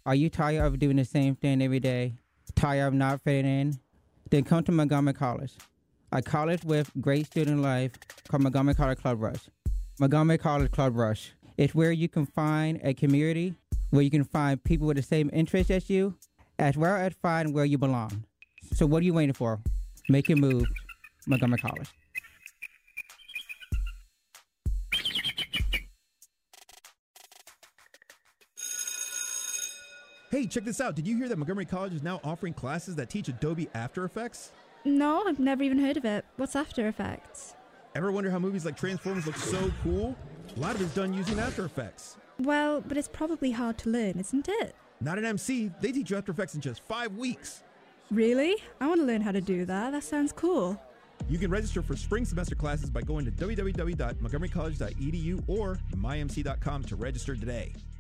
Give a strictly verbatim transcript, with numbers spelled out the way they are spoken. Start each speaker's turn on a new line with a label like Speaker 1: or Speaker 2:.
Speaker 1: Are you tired of doing the same thing every day? Tired of not fitting in? Then come to Montgomery College, a college with great student life called Montgomery College Club Rush. Montgomery College Club Rush. It's where you can find a community, where you can find people with the same interests as you, as well as find where you belong. So what are you waiting for? Make your move, Montgomery College.
Speaker 2: Hey, check this out. Did you hear that Montgomery College is now offering classes that teach Adobe After Effects?
Speaker 3: No, I've never even heard of it. What's After Effects?
Speaker 2: Ever wonder how movies like Transformers look so cool? A lot of it's done using After Effects.
Speaker 3: Well, but it's probably hard to learn, isn't it?
Speaker 2: Not at M C. They teach you After Effects in just five weeks.
Speaker 3: Really? I want to learn how to do that. That sounds cool.
Speaker 2: You can register for spring semester classes by going to w w w dot montgomery college dot e d u or my m c dot com to register today.